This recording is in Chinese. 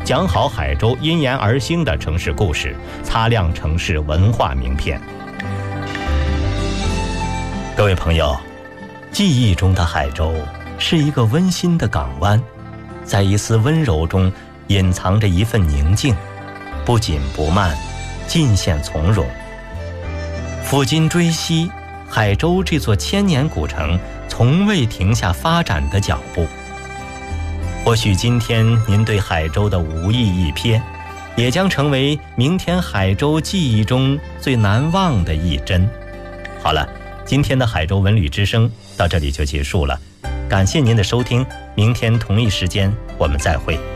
讲好海州因言而兴的城市故事，擦亮城市文化名片。各位朋友，记忆中的海州是一个温馨的港湾，在一丝温柔中隐藏着一份宁静，不紧不慢，尽显从容。抚今追昔，海州这座千年古城从未停下发展的脚步。或许今天您对海州的无意一瞥，也将成为明天海州记忆中最难忘的一帧。好了，今天的海州文旅之声到这里就结束了，感谢您的收听，明天同一时间我们再会。